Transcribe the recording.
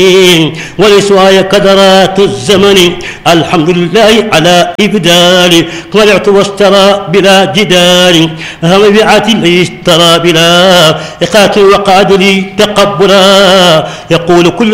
ولسواي كدرات الزمن الحمد لله على إبدالي طلعت واشترى بلا جدال هم بعت اشترى بلا إخاك وقعد لي تقبلا يقول كل